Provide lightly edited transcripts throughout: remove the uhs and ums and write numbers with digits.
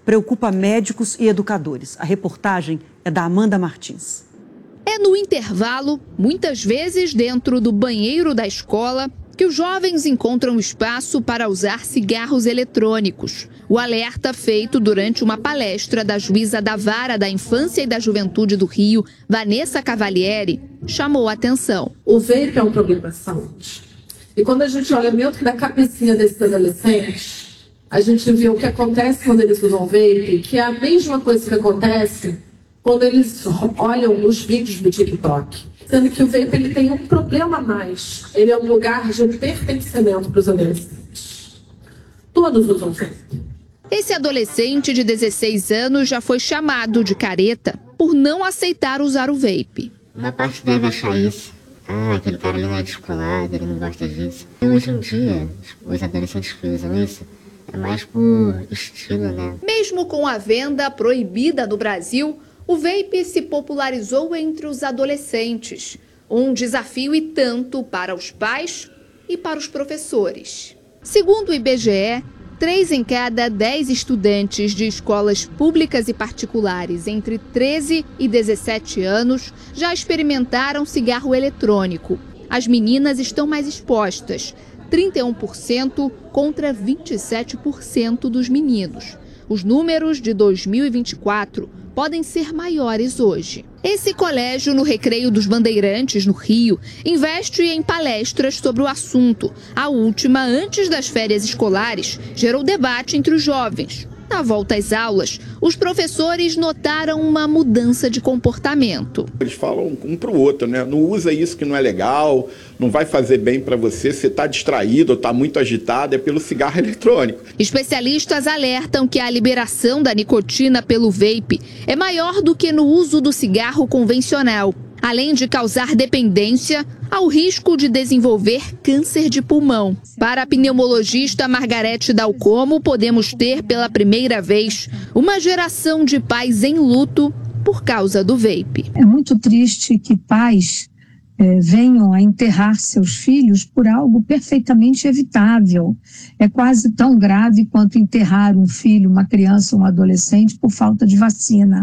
preocupa médicos e educadores. A reportagem é da Amanda Martins. É no intervalo, muitas vezes dentro do banheiro da escola, que os jovens encontram espaço para usar cigarros eletrônicos. O alerta feito durante uma palestra da juíza da Vara da Infância e da Juventude do Rio, Vanessa Cavalieri, chamou a atenção. O vape é um problema de saúde. E quando a gente olha dentro da cabecinha desses adolescentes, a gente vê o que acontece quando eles usam vape, que é a mesma coisa que acontece quando eles olham os vídeos do TikTok. Sendo que o vape ele tem um problema a mais. Ele é um lugar de pertencimento para os adolescentes. Todos usam vape. Esse adolescente de 16 anos já foi chamado de careta por não aceitar usar o vape. Uma parte deve achar isso. Aquele cara ali não é descolado, ele não gosta disso. E hoje em dia, os adolescentes que usam isso é mais por estilo, né? Mesmo com a venda proibida no Brasil, o vape se popularizou entre os adolescentes. Um desafio e tanto para os pais e para os professores. Segundo o IBGE, 3 em cada 10 estudantes de escolas públicas e particulares entre 13 e 17 anos já experimentaram cigarro eletrônico. As meninas estão mais expostas, 31% contra 27% dos meninos. Os números de 2024 podem ser maiores hoje. Esse colégio no Recreio dos Bandeirantes, no Rio, investe em palestras sobre o assunto. A última, antes das férias escolares, gerou debate entre os jovens. Na volta às aulas, os professores notaram uma mudança de comportamento. Eles falam um para o outro, né? Não usa isso que não é legal, não vai fazer bem para você, você está distraído ou está muito agitado, é pelo cigarro eletrônico. Especialistas alertam que a liberação da nicotina pelo vape é maior do que no uso do cigarro convencional. Além de causar dependência, há o risco de desenvolver câncer de pulmão. Para a pneumologista Margarete Dalcomo, podemos ter pela primeira vez uma geração de pais em luto por causa do vape. É muito triste que pais venham a enterrar seus filhos por algo perfeitamente evitável. É quase tão grave quanto enterrar um filho, uma criança, um adolescente por falta de vacina.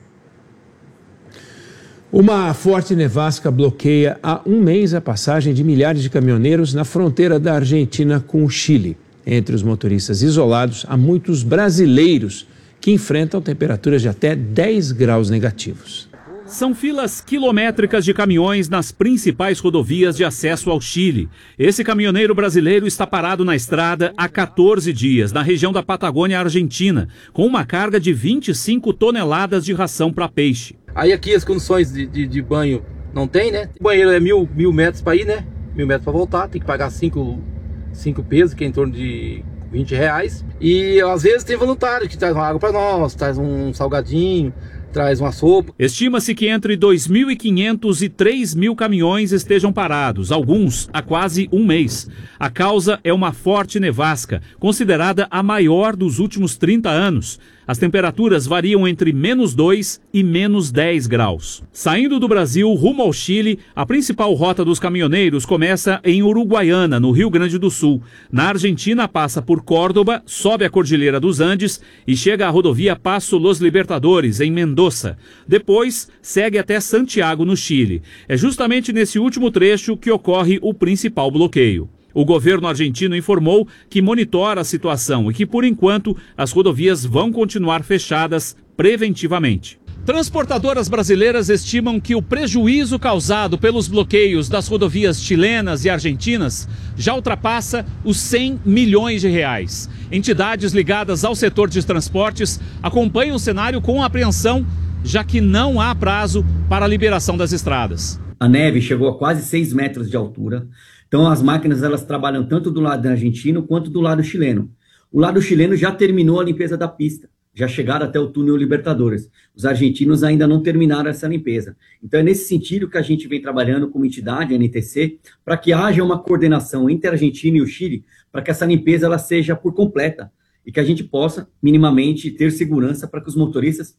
Uma forte nevasca bloqueia há um mês a passagem de milhares de caminhoneiros na fronteira da Argentina com o Chile. Entre os motoristas isolados, há muitos brasileiros que enfrentam temperaturas de até 10 graus negativos. São filas quilométricas de caminhões nas principais rodovias de acesso ao Chile. Esse caminhoneiro brasileiro está parado na estrada há 14 dias, na região da Patagônia Argentina, com uma carga de 25 toneladas de ração para peixe. Aí aqui as condições de banho não tem, né? O banheiro é mil metros para ir, né? 1000 metros para voltar, tem que pagar 5 pesos, que é em torno de R$20. E às vezes tem voluntário que traz uma água para nós, traz um salgadinho, traz uma sopa. Estima-se que entre 2.500 e 3.000 caminhões estejam parados, alguns há quase um mês. A causa é uma forte nevasca, considerada a maior dos últimos 30 anos. As temperaturas variam entre -2 e -10 graus. Saindo do Brasil rumo ao Chile, a principal rota dos caminhoneiros começa em Uruguaiana, no Rio Grande do Sul. Na Argentina, passa por Córdoba, sobe a Cordilheira dos Andes e chega à rodovia Passo Los Libertadores, em Mendoza. Depois, segue até Santiago, no Chile. É justamente nesse último trecho que ocorre o principal bloqueio. O governo argentino informou que monitora a situação e que, por enquanto, as rodovias vão continuar fechadas preventivamente. Transportadoras brasileiras estimam que o prejuízo causado pelos bloqueios das rodovias chilenas e argentinas já ultrapassa os 100 milhões de reais. Entidades ligadas ao setor de transportes acompanham o cenário com apreensão, já que não há prazo para a liberação das estradas. A neve chegou a quase 6 metros de altura. Então as máquinas elas trabalham tanto do lado argentino quanto do lado chileno. O lado chileno já terminou a limpeza da pista, já chegaram até o túnel Libertadores. Os argentinos ainda não terminaram essa limpeza. Então é nesse sentido que a gente vem trabalhando como entidade, a NTC, para que haja uma coordenação entre a Argentina e o Chile, para que essa limpeza ela seja por completa e que a gente possa minimamente ter segurança para que os motoristas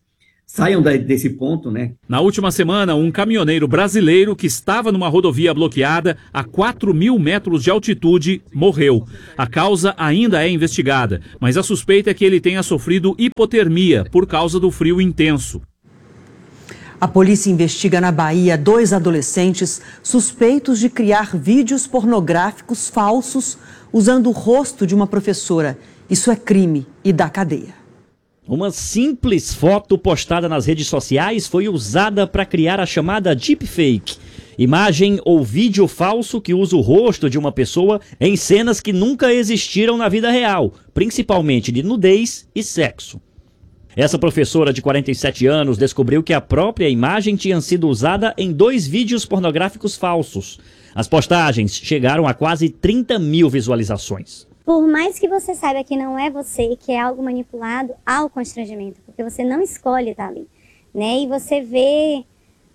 saiam desse ponto, né? Na última semana, um caminhoneiro brasileiro que estava numa rodovia bloqueada a 4.000 metros de altitude morreu. A causa ainda é investigada, mas a suspeita é que ele tenha sofrido hipotermia por causa do frio intenso. A polícia investiga na Bahia 2 adolescentes suspeitos de criar vídeos pornográficos falsos usando o rosto de uma professora. Isso é crime e dá cadeia. Uma simples foto postada nas redes sociais foi usada para criar a chamada deepfake. Imagem ou vídeo falso que usa o rosto de uma pessoa em cenas que nunca existiram na vida real, principalmente de nudez e sexo. Essa professora de 47 anos descobriu que a própria imagem tinha sido usada em 2 vídeos pornográficos falsos. As postagens chegaram a quase 30.000 visualizações. Por mais que você saiba que não é você, que é algo manipulado, há o constrangimento, porque você não escolhe estar ali, né? E você vê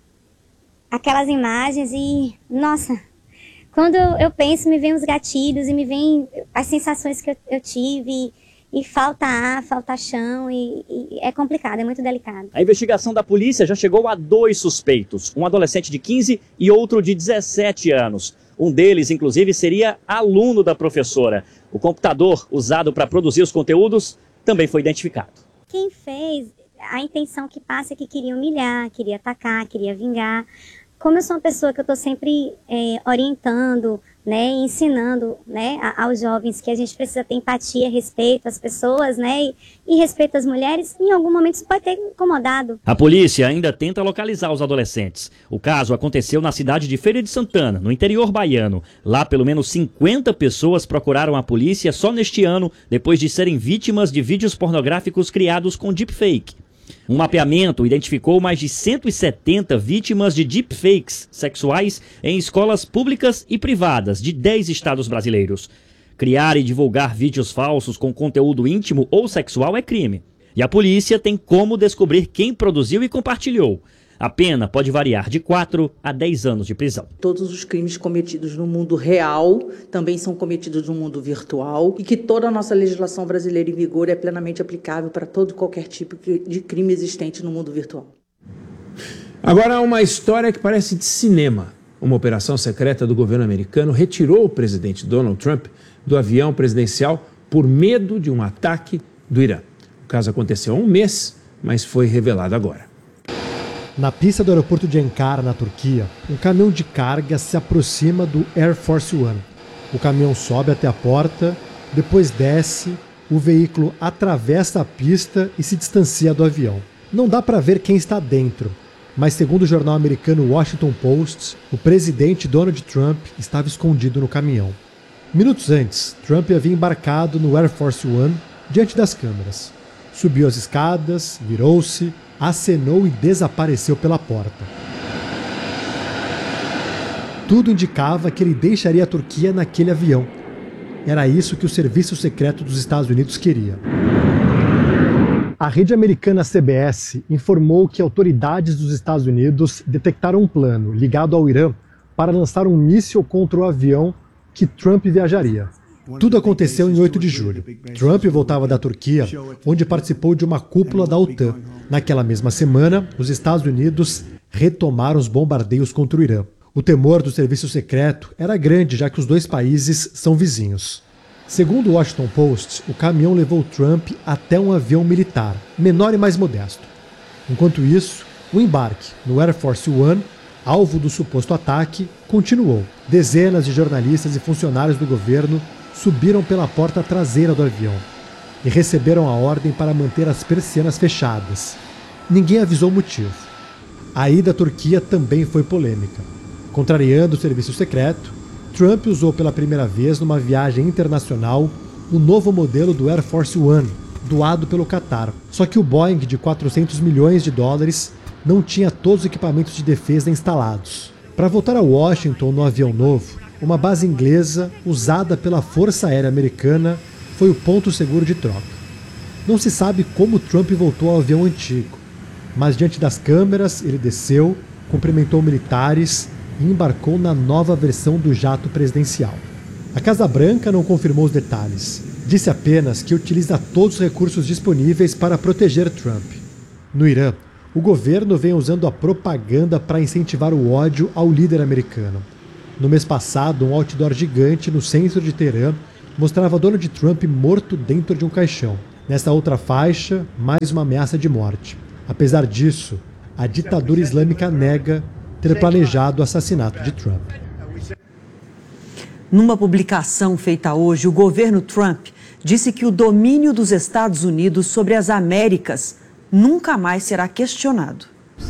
aquelas imagens e, nossa, quando eu penso, me vem os gatilhos e me vem as sensações que eu tive. E falta ar, falta chão e é complicado, é muito delicado. A investigação da polícia já chegou a 2 suspeitos, um adolescente de 15 e outro de 17 anos. Um deles, inclusive, seria aluno da professora. O computador usado para produzir os conteúdos também foi identificado. Quem fez, a intenção que passa é que queria humilhar, queria atacar, queria vingar. Como eu sou uma pessoa que eu estou sempre orientando, né, ensinando, né, aos jovens que a gente precisa ter empatia, respeito às pessoas, né, e respeito às mulheres, em algum momento isso pode ter incomodado. A polícia ainda tenta localizar os adolescentes. O caso aconteceu na cidade de Feira de Santana, no interior baiano. Lá, pelo menos 50 pessoas procuraram a polícia só neste ano, depois de serem vítimas de vídeos pornográficos criados com deepfake. Um mapeamento identificou mais de 170 vítimas de deepfakes sexuais em escolas públicas e privadas de 10 estados brasileiros. Criar e divulgar vídeos falsos com conteúdo íntimo ou sexual é crime. E a polícia tem como descobrir quem produziu e compartilhou. A pena pode variar de 4 a 10 anos de prisão. Todos os crimes cometidos no mundo real também são cometidos no mundo virtual e que toda a nossa legislação brasileira em vigor é plenamente aplicável para todo e qualquer tipo de crime existente no mundo virtual. Agora, uma história que parece de cinema. Uma operação secreta do governo americano retirou o presidente Donald Trump do avião presidencial por medo de um ataque do Irã. O caso aconteceu há um mês, mas foi revelado agora. Na pista do aeroporto de Ankara, na Turquia, um caminhão de carga se aproxima do Air Force One. O caminhão sobe até a porta, depois desce, o veículo atravessa a pista e se distancia do avião. Não dá para ver quem está dentro, mas segundo o jornal americano Washington Post, o presidente Donald Trump estava escondido no caminhão. Minutos antes, Trump havia embarcado no Air Force One diante das câmeras. Subiu as escadas, virou-se, acenou e desapareceu pela porta. Tudo indicava que ele deixaria a Turquia naquele avião. Era isso que o Serviço Secreto dos Estados Unidos queria. A rede americana CBS informou que autoridades dos Estados Unidos detectaram um plano ligado ao Irã para lançar um míssil contra o avião que Trump viajaria. Tudo aconteceu em 8 de julho. Trump voltava da Turquia, onde participou de uma cúpula da OTAN. Naquela mesma semana, os Estados Unidos retomaram os bombardeios contra o Irã. O temor do serviço secreto era grande, já que os dois países são vizinhos. Segundo o Washington Post, o caminhão levou Trump até um avião militar, menor e mais modesto. Enquanto isso, o embarque no Air Force One, alvo do suposto ataque, continuou. Dezenas de jornalistas e funcionários do governo subiram pela porta traseira do avião e receberam a ordem para manter as persianas fechadas. Ninguém avisou o motivo. A ida à Turquia também foi polêmica. Contrariando o serviço secreto, Trump usou pela primeira vez numa viagem internacional o novo modelo do Air Force One, doado pelo Qatar. Só que o Boeing de 400 milhões de dólares não tinha todos os equipamentos de defesa instalados. Para voltar a Washington no avião novo, uma base inglesa usada pela Força Aérea Americana foi o ponto seguro de troca. Não se sabe como Trump voltou ao avião antigo, mas diante das câmeras ele desceu, cumprimentou militares e embarcou na nova versão do jato presidencial. A Casa Branca não confirmou os detalhes. Disse apenas que utiliza todos os recursos disponíveis para proteger Trump. No Irã, o governo vem usando a propaganda para incentivar o ódio ao líder americano. No mês passado, um outdoor gigante no centro de Teherã mostrava Donald Trump morto dentro de um caixão. Nesta outra faixa, mais uma ameaça de morte. Apesar disso, a ditadura islâmica nega ter planejado o assassinato de Trump. Numa publicação feita hoje, o governo Trump disse que o domínio dos Estados Unidos sobre as Américas nunca mais será questionado.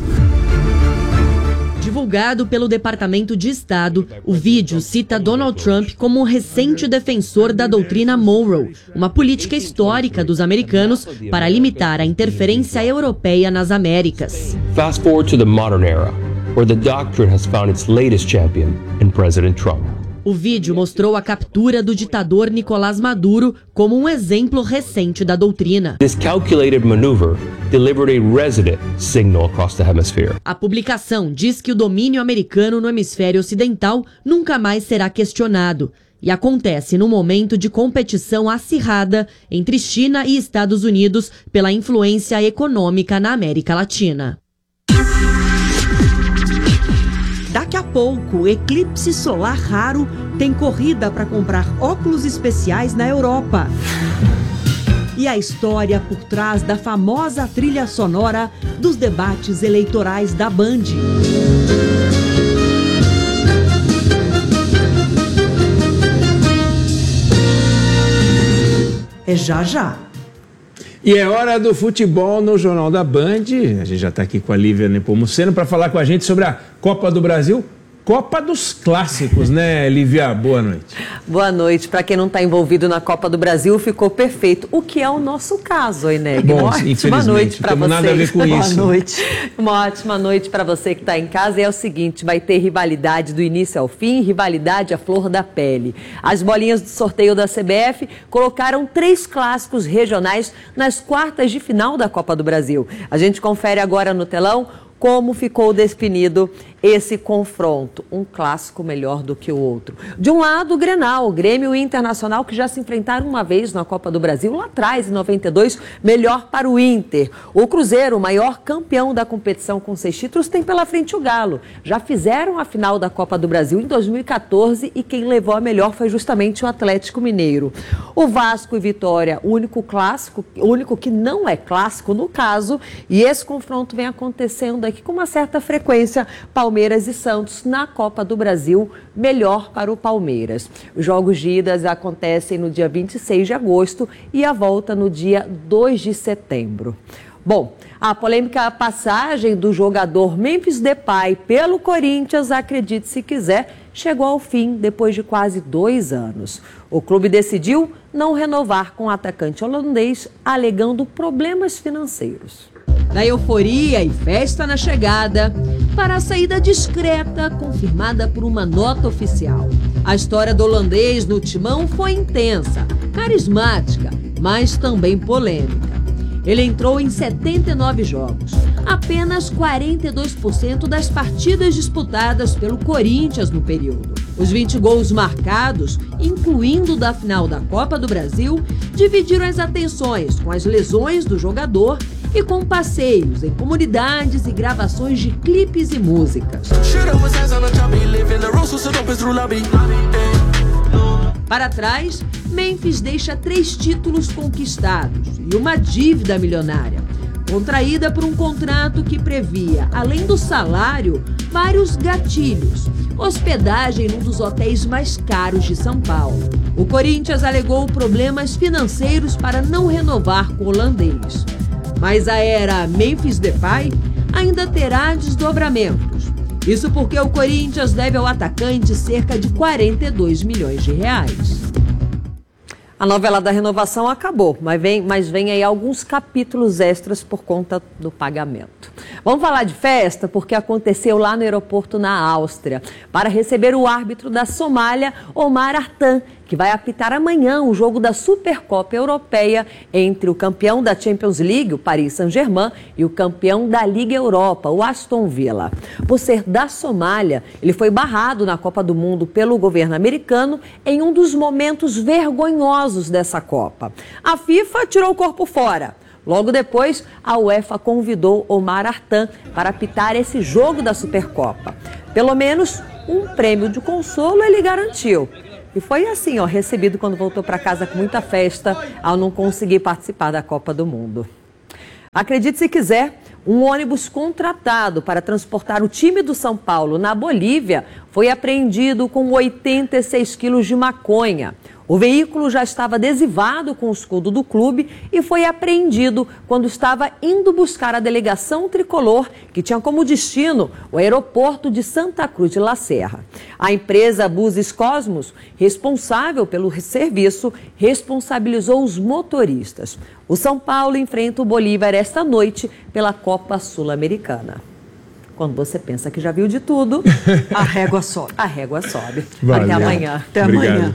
Divulgado pelo Departamento de Estado, o vídeo cita Donald Trump como um recente defensor da doutrina Monroe, uma política histórica dos americanos para limitar a interferência europeia nas Américas. Fast forward to the modern era, where the doctrine has found its latest champion in President Trump. O vídeo mostrou a captura do ditador Nicolás Maduro como um exemplo recente da doutrina. This calculated maneuver delivered a resident signal across the hemisphere. A publicação diz que o domínio americano no hemisfério ocidental nunca mais será questionado e acontece no momento de competição acirrada entre China e Estados Unidos pela influência econômica na América Latina. Daqui a pouco, eclipse solar raro tem corrida para comprar óculos especiais na Europa. E a história por trás da famosa trilha sonora dos debates eleitorais da Band. É já já. E é hora do futebol no Jornal da Band. A gente já está aqui com a Lívia Nepomuceno para falar com a gente sobre a Copa do Brasil. Copa dos Clássicos, né, Lívia? Boa noite. Boa noite. Para quem não está envolvido na Copa do Brasil, ficou perfeito. O que é o nosso caso, Eneg? Bom, uma ótima noite para você. Nada a ver com Boa isso. noite. Uma ótima noite para você que está em casa. E é o seguinte, vai ter rivalidade do início ao fim, rivalidade à flor da pele. As bolinhas do sorteio da CBF colocaram 3 clássicos regionais nas quartas de final da Copa do Brasil. A gente confere agora no telão como ficou definido esse confronto. Um clássico melhor do que o outro. De um lado, o Grenal, o Grêmio e Internacional, que já se enfrentaram uma vez na Copa do Brasil, lá atrás, em 92, melhor para o Inter. O Cruzeiro, o maior campeão da competição com 6 títulos, tem pela frente o Galo. Já fizeram a final da Copa do Brasil em 2014 e quem levou a melhor foi justamente o Atlético Mineiro. O Vasco e Vitória, o único clássico, o único que não é clássico no caso, e esse confronto vem acontecendo aqui com uma certa frequência, Palmeiras e Santos na Copa do Brasil, melhor para o Palmeiras. Os jogos de idas acontecem no dia 26 de agosto e a volta no dia 2 de setembro. Bom, a polêmica passagem do jogador Memphis Depay pelo Corinthians, acredite se quiser, chegou ao fim depois de quase 2 anos. O clube decidiu não renovar com o atacante holandês, alegando problemas financeiros. Da euforia e festa na chegada, para a saída discreta, confirmada por uma nota oficial. A história do holandês no timão foi intensa, carismática, mas também polêmica. Ele entrou em 79 jogos, apenas 42% das partidas disputadas pelo Corinthians no período. Os 20 gols marcados, incluindo da final da Copa do Brasil, dividiram as atenções com as lesões do jogador e com passeios em comunidades e gravações de clipes e músicas. Para trás, Memphis deixa 3 títulos conquistados e uma dívida milionária, contraída por um contrato que previa, além do salário, vários gatilhos. Hospedagem num dos hotéis mais caros de São Paulo. O Corinthians alegou problemas financeiros para não renovar com o holandês. Mas a era Memphis Depay ainda terá desdobramentos. Isso porque o Corinthians deve ao atacante cerca de 42 milhões de reais. A novela da renovação acabou, mas vem aí alguns capítulos extras por conta do pagamento. Vamos falar de festa porque aconteceu lá no aeroporto na Áustria para receber o árbitro da Somália, Omar Artan, que vai apitar amanhã o jogo da Supercopa Europeia entre o campeão da Champions League, o Paris Saint-Germain, e o campeão da Liga Europa, o Aston Villa. Por ser da Somália, ele foi barrado na Copa do Mundo pelo governo americano em um dos momentos vergonhosos dessa Copa. A FIFA tirou o corpo fora. Logo depois, a UEFA convidou Omar Artan para apitar esse jogo da Supercopa. Pelo menos um prêmio de consolo ele garantiu. E foi assim, recebido quando voltou para casa com muita festa ao não conseguir participar da Copa do Mundo. Acredite se quiser, um ônibus contratado para transportar o time do São Paulo na Bolívia foi apreendido com 86 quilos de maconha. O veículo já estava adesivado com o escudo do clube e foi apreendido quando estava indo buscar a delegação tricolor, que tinha como destino o aeroporto de Santa Cruz de La Serra. A empresa Buses Cosmos, responsável pelo serviço, responsabilizou os motoristas. O São Paulo enfrenta o Bolívar esta noite pela Copa Sul-Americana. Quando você pensa que já viu de tudo, a régua sobe. A régua sobe. Valeu. Até amanhã. Até amanhã.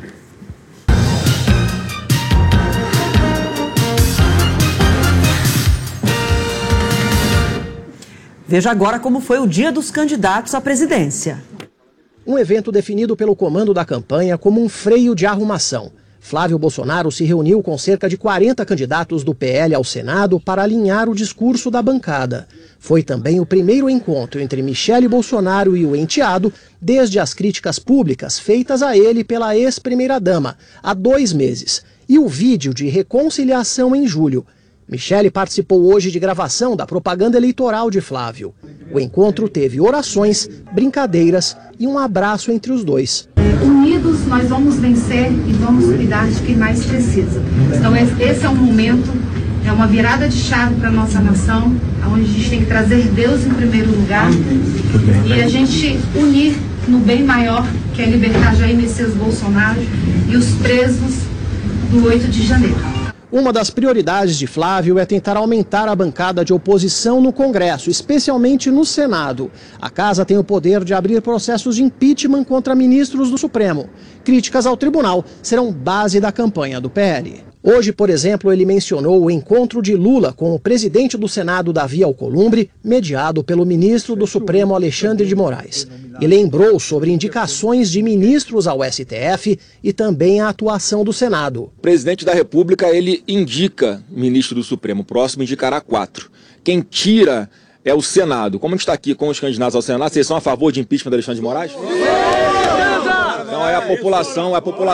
Veja agora como foi o dia dos candidatos à presidência. Um evento definido pelo comando da campanha como um freio de arrumação. Flávio Bolsonaro se reuniu com cerca de 40 candidatos do PL ao Senado para alinhar o discurso da bancada. Foi também o primeiro encontro entre Michele Bolsonaro e o enteado desde as críticas públicas feitas a ele pela ex-primeira-dama há 2 meses e o vídeo de reconciliação em julho. Michele participou hoje de gravação da propaganda eleitoral de Flávio. O encontro teve orações, brincadeiras e um abraço entre os dois. Unidos nós vamos vencer e vamos cuidar de quem mais precisa. Então esse é um momento, é uma virada de chave para a nossa nação, onde a gente tem que trazer Deus em primeiro lugar e a gente unir no bem maior, que é libertar Jair Messias Bolsonaro e os presos do 8 de janeiro. Uma das prioridades de Flávio é tentar aumentar a bancada de oposição no Congresso, especialmente no Senado. A casa tem o poder de abrir processos de impeachment contra ministros do Supremo. Críticas ao tribunal serão base da campanha do PL. Hoje, por exemplo, ele mencionou o encontro de Lula com o presidente do Senado, Davi Alcolumbre, mediado pelo ministro do Supremo, Alexandre de Moraes. E lembrou sobre indicações de ministros ao STF e também a atuação do Senado. O presidente da República, ele indica ministro do Supremo, o próximo indicará 4. Quem tira é o Senado. Como a gente está aqui com os candidatos ao Senado, vocês são a favor de impeachment do Alexandre de Moraes? Então é a população,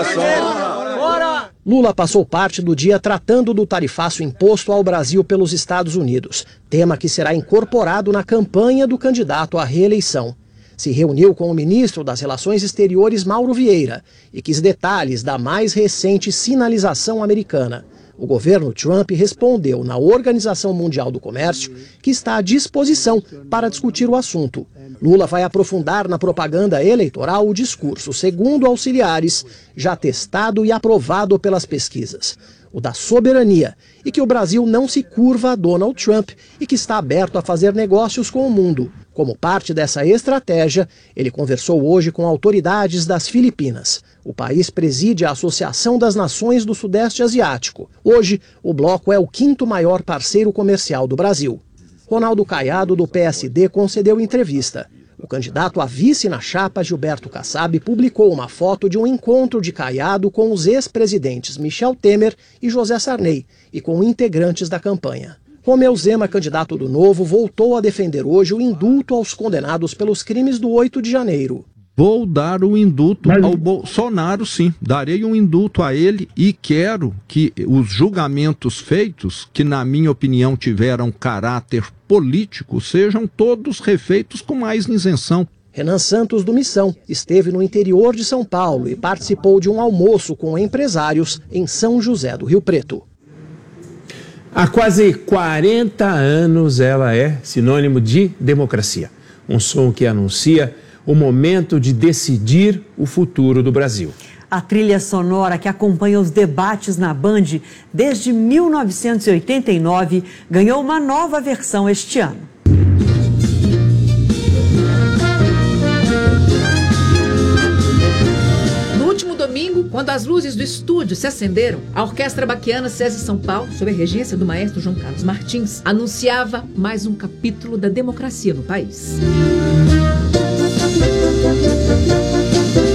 Lula passou parte do dia tratando do tarifaço imposto ao Brasil pelos Estados Unidos, tema que será incorporado na campanha do candidato à reeleição. Se reuniu com o ministro das Relações Exteriores, Mauro Vieira, e quis detalhes da mais recente sinalização americana. O governo Trump respondeu na Organização Mundial do Comércio que está à disposição para discutir o assunto. Lula vai aprofundar na propaganda eleitoral o discurso, segundo auxiliares, já testado e aprovado pelas pesquisas. O da soberania e que o Brasil não se curva a Donald Trump e que está aberto a fazer negócios com o mundo. Como parte dessa estratégia, ele conversou hoje com autoridades das Filipinas. O país preside a Associação das Nações do Sudeste Asiático. Hoje, o bloco é o 5º maior parceiro comercial do Brasil. Ronaldo Caiado, do PSD, concedeu entrevista. O candidato a vice na chapa, Gilberto Kassab, publicou uma foto de um encontro de Caiado com os ex-presidentes Michel Temer e José Sarney e com integrantes da campanha. Romeu Zema, candidato do Novo, voltou a defender hoje o indulto aos condenados pelos crimes do 8 de janeiro. Vou dar o indulto ao Bolsonaro, sim. Darei um indulto a ele e quero que os julgamentos feitos, que na minha opinião tiveram caráter político, sejam todos refeitos com mais isenção. Renan Santos, do Missão, esteve no interior de São Paulo e participou de um almoço com empresários em São José do Rio Preto. Há quase 40 anos ela é sinônimo de democracia. Um som que anuncia o momento de decidir o futuro do Brasil. A trilha sonora que acompanha os debates na Band desde 1989 ganhou uma nova versão este ano. Domingo, quando as luzes do estúdio se acenderam, a Orquestra Baquiana SESI São Paulo, sob a regência do maestro João Carlos Martins, anunciava mais um capítulo da democracia no país.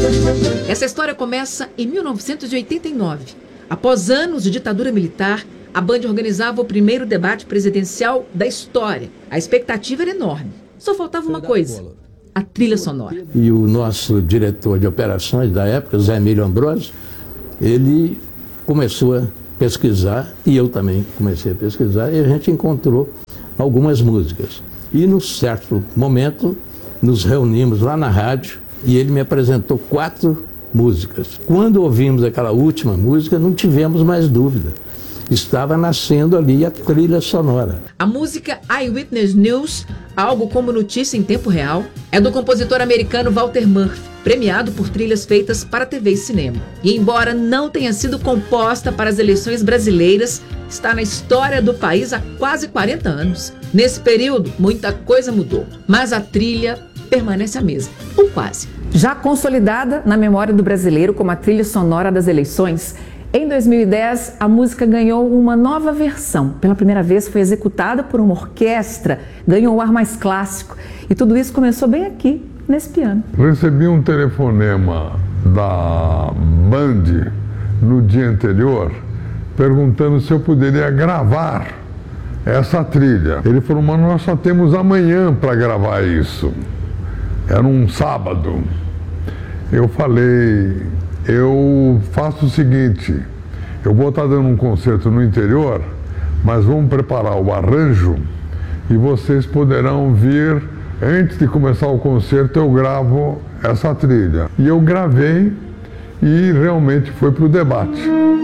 Essa história começa em 1989. Após anos de ditadura militar, A Band organizava o primeiro debate presidencial da história. A expectativa era enorme. Só faltava uma coisa: a trilha sonora. E o nosso diretor de operações da época, Zé Emílio Ambrosio, ele começou a pesquisar, e eu também comecei a pesquisar, e a gente encontrou algumas músicas. E num certo momento, nos reunimos lá na rádio, e ele me apresentou 4 músicas. Quando ouvimos aquela última música, não tivemos mais dúvida. Estava nascendo ali a trilha sonora. A música Eyewitness News, algo como notícia em tempo real, é do compositor americano Walter Murphy, premiado por trilhas feitas para TV e cinema. E embora não tenha sido composta para as eleições brasileiras, está na história do país há quase 40 anos. Nesse período, muita coisa mudou, mas a trilha permanece a mesma, ou quase. Já consolidada na memória do brasileiro como a trilha sonora das eleições, em 2010, a música ganhou uma nova versão. Pela primeira vez foi executada por uma orquestra, ganhou um ar mais clássico. E tudo isso começou bem aqui, nesse piano. Recebi um telefonema da Band no dia anterior, perguntando se eu poderia gravar essa trilha. Ele falou, mas nós só temos amanhã para gravar isso. Era um sábado. Eu falei, eu faço o seguinte, eu vou estar dando um concerto no interior, mas vamos preparar o arranjo e vocês poderão vir, antes de começar o concerto eu gravo essa trilha. E eu gravei e realmente foi para o debate.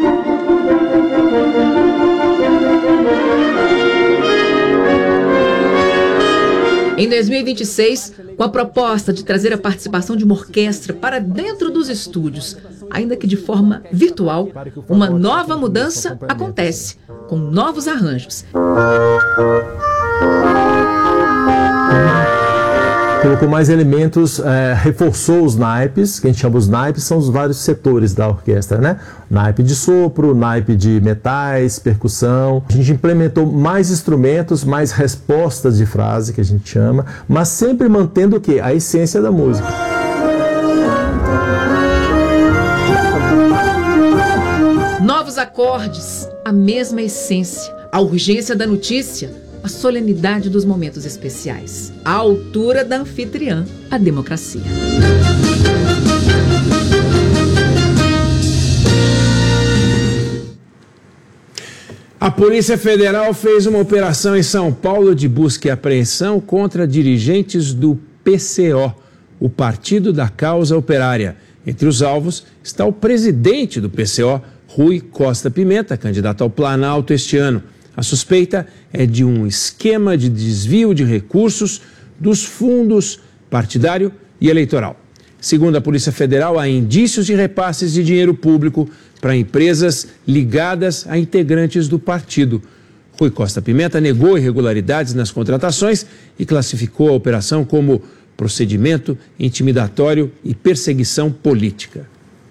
Em 2026, com a proposta de trazer a participação de uma orquestra para dentro dos estúdios, ainda que de forma virtual, uma nova mudança acontece, com novos arranjos. Colocou mais elementos, reforçou os naipes, que a gente chama os naipes, são os vários setores da orquestra, né? Naipe de sopro, naipe de metais, percussão. A gente implementou mais instrumentos, mais respostas de frase, que a gente chama, mas sempre mantendo o quê? A essência da música. Novos acordes, a mesma essência, a urgência da notícia, a solenidade dos momentos especiais, a altura da anfitriã, a democracia. A Polícia Federal fez uma operação em São Paulo de busca e apreensão contra dirigentes do PCO, o Partido da Causa Operária. Entre os alvos está o presidente do PCO, Rui Costa Pimenta, candidato ao Planalto este ano. A suspeita é de um esquema de desvio de recursos dos fundos partidário e eleitoral. Segundo a Polícia Federal, há indícios de repasses de dinheiro público para empresas ligadas a integrantes do partido. Rui Costa Pimenta negou irregularidades nas contratações e classificou a operação como procedimento intimidatório e perseguição política.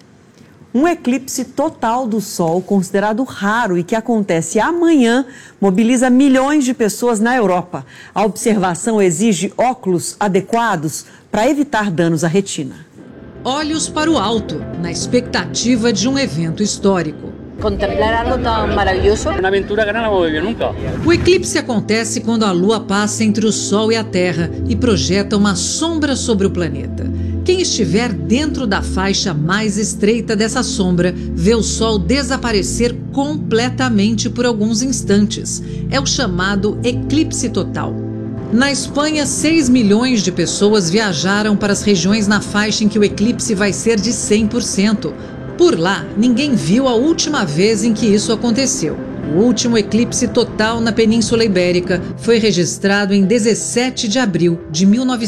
Um eclipse total do Sol, considerado raro e que acontece amanhã, mobiliza milhões de pessoas na Europa. A observação exige óculos adequados para evitar danos à retina. Olhos para o alto, na expectativa de um evento histórico. Contemplar algo tão maravilhoso. Uma aventura que não vou viver nunca. O eclipse acontece quando a Lua passa entre o Sol e a Terra e projeta uma sombra sobre o planeta. Quem estiver dentro da faixa mais estreita dessa sombra vê o Sol desaparecer completamente por alguns instantes. É o chamado eclipse total. Na Espanha, 6 milhões de pessoas viajaram para as regiões na faixa em que o eclipse vai ser de 100%. Por lá, ninguém viu a última vez em que isso aconteceu. O último eclipse total na Península Ibérica foi registrado em 17 de abril de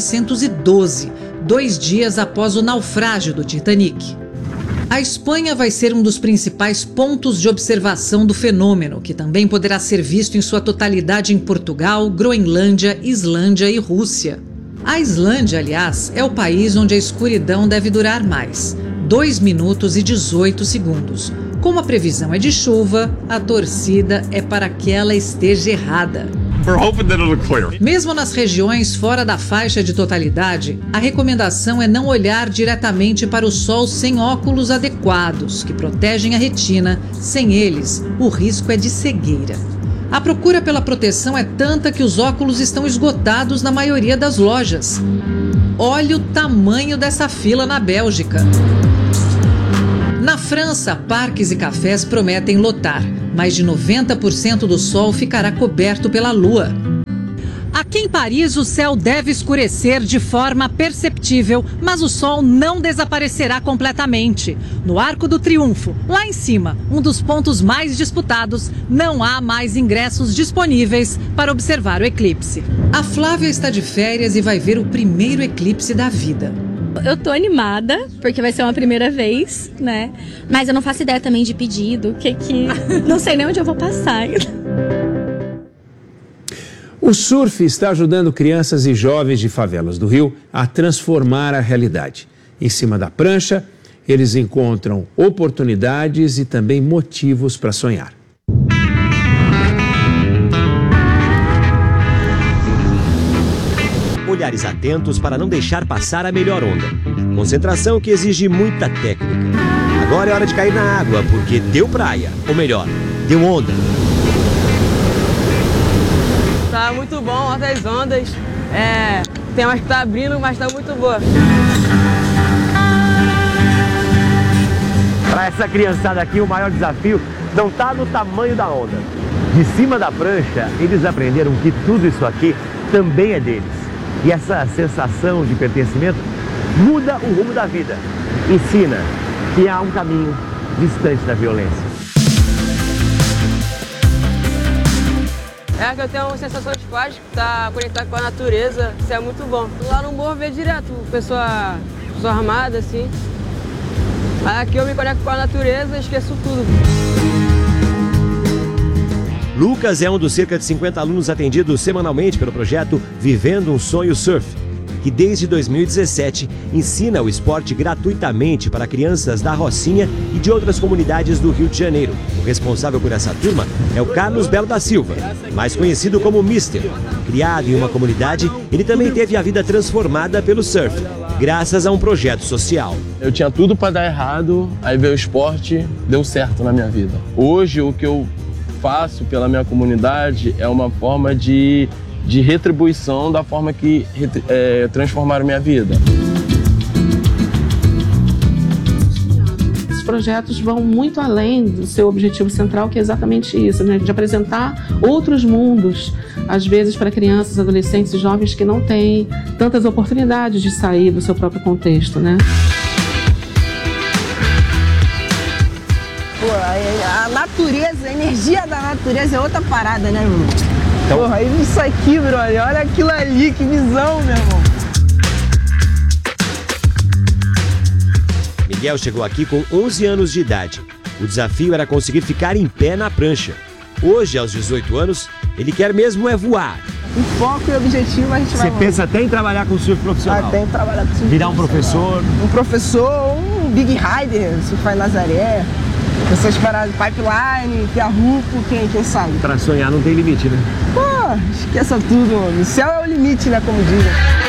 1912, 2 dias após o naufrágio do Titanic. A Espanha vai ser um dos principais pontos de observação do fenômeno, que também poderá ser visto em sua totalidade em Portugal, Groenlândia, Islândia e Rússia. A Islândia, aliás, é o país onde a escuridão deve durar mais, 2 minutos e 18 segundos. Como a previsão é de chuva, a torcida é para que ela esteja errada. We're hoping that it'll clear. Mesmo nas regiões fora da faixa de totalidade, a recomendação é não olhar diretamente para o sol sem óculos adequados, que protegem a retina. Sem eles, o risco é de cegueira. A procura pela proteção é tanta que os óculos estão esgotados na maioria das lojas. Olha o tamanho dessa fila na Bélgica. Na França, parques e cafés prometem lotar. Mais de 90% do sol ficará coberto pela lua. Aqui em Paris, o céu deve escurecer de forma perceptível, mas o sol não desaparecerá completamente. No Arco do Triunfo, lá em cima, um dos pontos mais disputados, não há mais ingressos disponíveis para observar o eclipse. A Flávia está de férias e vai ver o primeiro eclipse da vida. Eu tô animada, porque vai ser uma primeira vez, né? Mas eu não faço ideia também de pedido, não sei nem onde eu vou passar. O surf está ajudando crianças e jovens de favelas do Rio a transformar a realidade. Em cima da prancha, eles encontram oportunidades e também motivos para sonhar. Olhares atentos para não deixar passar a melhor onda. Concentração que exige muita técnica. Agora é hora de cair na água, porque deu praia. Ou melhor, deu onda. Tá muito bom, altas ondas. Tem umas que tá abrindo, mas tá muito boa. Para essa criançada aqui, o maior desafio não tá no tamanho da onda. De cima da prancha, eles aprenderam que tudo isso aqui também é deles. E essa sensação de pertencimento muda o rumo da vida. Ensina que há um caminho distante da violência. Que eu tenho uma sensação de paz, estar conectado com a natureza, isso é muito bom. Lá no morro eu vejo direto, pessoa armada assim. Mas aqui eu me conecto com a natureza e esqueço tudo. Lucas é um dos cerca de 50 alunos atendidos semanalmente pelo projeto Vivendo um Sonho Surf, que desde 2017 ensina o esporte gratuitamente para crianças da Rocinha e de outras comunidades do Rio de Janeiro. O responsável por essa turma é o Carlos Belo da Silva, mais conhecido como Mister. Criado em uma comunidade, ele também teve a vida transformada pelo surf, graças a um projeto social. Eu tinha tudo para dar errado, aí veio o esporte, deu certo na minha vida. Hoje, o que eu faço pela minha comunidade é uma forma de retribuição da forma que transformaram minha vida. Esses projetos vão muito além do seu objetivo central, que é exatamente isso, né? De apresentar outros mundos, às vezes para crianças, adolescentes e jovens que não têm tantas oportunidades de sair do seu próprio contexto, né? Pô, a natureza, a energia da natureza é outra parada, né, irmão? Então... Porra, isso aqui, brother, olha aquilo ali, que visão, meu irmão. Miguel chegou aqui com 11 anos de idade. O desafio era conseguir ficar em pé na prancha. Hoje, aos 18 anos, ele quer mesmo é voar. O foco e o objetivo a gente vai... Você pensa até em trabalhar com surf profissional? Até em trabalhar com surf Virar um professor? Um professor, um big rider, surfar em Nazaré. Essas paradas, pipeline, piarruco, quem sabe? Pra sonhar não tem limite, né? Pô, esqueça tudo, mano. O céu é o limite, né, como dizem.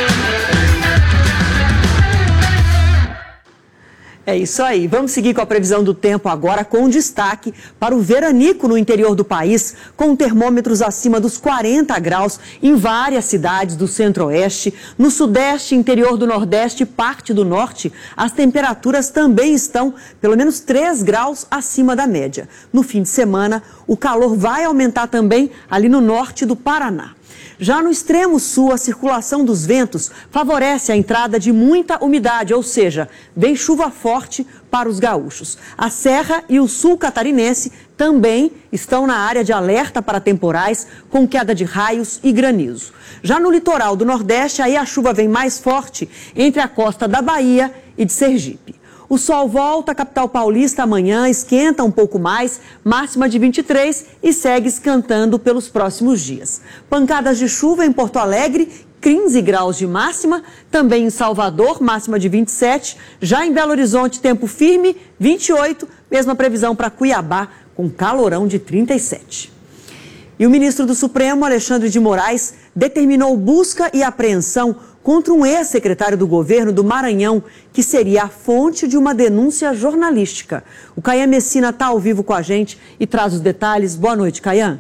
É isso aí. Vamos seguir com a previsão do tempo agora, com destaque para o veranico no interior do país, com termômetros acima dos 40 graus em várias cidades do centro-oeste. No sudeste, interior do nordeste e parte do norte, as temperaturas também estão pelo menos 3 graus acima da média. No fim de semana, o calor vai aumentar também ali no norte do Paraná. Já no extremo sul, a circulação dos ventos favorece a entrada de muita umidade, ou seja, vem chuva forte para os gaúchos. A Serra e o sul catarinense também estão na área de alerta para temporais, com queda de raios e granizo. Já no litoral do Nordeste, aí a chuva vem mais forte entre a costa da Bahia e de Sergipe. O sol volta à capital paulista amanhã, esquenta um pouco mais, máxima de 23 e segue esquentando pelos próximos dias. Pancadas de chuva em Porto Alegre, 15 graus de máxima, também em Salvador, máxima de 27, já em Belo Horizonte, tempo firme, 28, mesma previsão para Cuiabá, com calorão de 37. E o ministro do Supremo, Alexandre de Moraes, determinou busca e apreensão contra um ex-secretário do governo do Maranhão, que seria a fonte de uma denúncia jornalística. O Caian Messina está ao vivo com a gente e traz os detalhes. Boa noite, Caian.